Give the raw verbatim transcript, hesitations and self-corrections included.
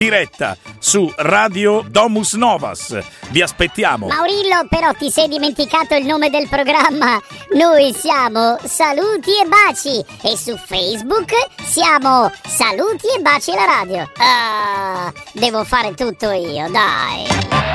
diretta su Radio Domus Novas. Vi aspettiamo. Maurillo, però ti sei dimenticato il nome del programma. Noi siamo Saluti e Baci e su Facebook siamo Saluti e Baci la radio. Ah, devo fare tutto io, dai.